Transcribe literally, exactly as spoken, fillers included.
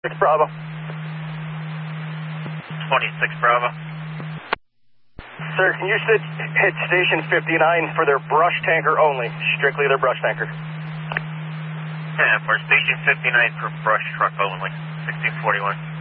six Bravo. twenty-six Bravo. Sir, can you sit, hit station fifty-nine for their brush tanker only? Strictly their brush tanker. Yeah, for station fifty-nine for brush truck only. sixteen forty-one.